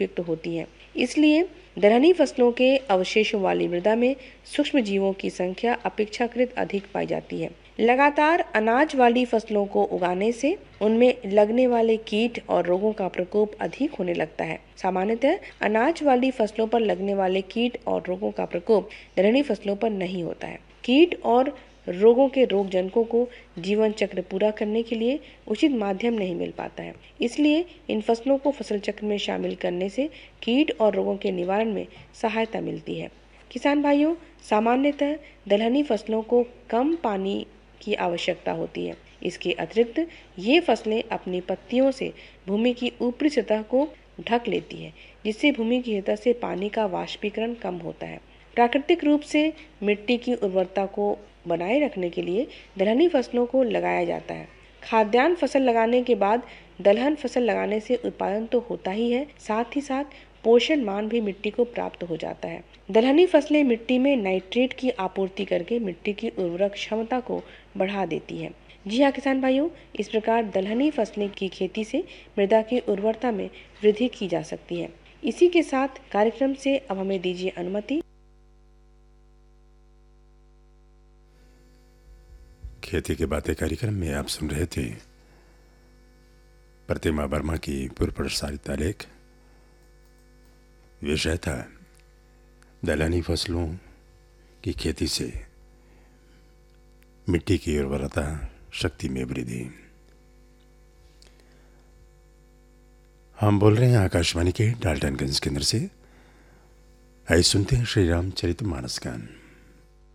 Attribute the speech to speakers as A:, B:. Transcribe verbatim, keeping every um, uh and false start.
A: उपयुक्त होती हैं। इसलिए दलहनी फसलों के अवशेषों वाली मृदा में सूक्ष्म जीवों की संख्या अपेक्षाकृत अधिक पाई जाती है। लगातार अनाज वाली फसलों को उगाने से उनमें लगने वाले कीट और रोगों का प्रकोप अधिक होने लगता है। सामान्यतः अनाज वाली फसलों पर लगने वाले कीट और रोगों का प्रकोप दलहनी फसलों पर नहीं होता है। कीट और रोगों के रोगजनकों को जीवन चक्र पूरा करने के लिए उचित माध्यम नहीं मिल पाता है। इसलिए इन फसलों को फसल चक्र में शामिल करने से कीट और रोगों के निवारण में सहायता मिलती है। किसान भाइयों, सामान्यतः दलहनी फसलों को कम पानी की आवश्यकता होती है। इसके अतिरिक्त ये फसलें अपनी पत्तियों से भूमि की ऊपरी सतह को ढक लेती है, जिससे भूमि की सतह से पानी का वाष्पीकरण कम होता है। प्राकृतिक रूप से मिट्टी की उर्वरता को बनाए रखने के लिए दलहनी फसलों को लगाया जाता है। खाद्यान्न फसल लगाने के बाद दलहन फसल लगाने से उत्पादन तो होता ही है, साथ ही साथ पोषण मान भी मिट्टी को प्राप्त हो जाता है। दलहनी फसलें मिट्टी में नाइट्रेट की आपूर्ति करके मिट्टी की उर्वरक क्षमता को बढ़ा देती है। जी हाँ किसान भाइयों, इस प्रकार दलहनी फसलें की खेती से मृदा की उर्वरता में वृद्धि की जा सकती है। इसी के साथ कार्यक्रम से अब हमें दीजिए अनुमति।
B: खेती की बातें कार्यक्रम में आप सुन रहे थे प्रतिमा वर्मा की पूर्व प्रसारित आलेख। विषय था दलहनी फसलों की खेती से मिट्टी की उर्वरता शक्ति में वृद्धि। हम बोल रहे हैं आकाशवाणी के डाल्टनगंज केंद्र से। आइए सुनते हैं श्री रामचरितमानस गान।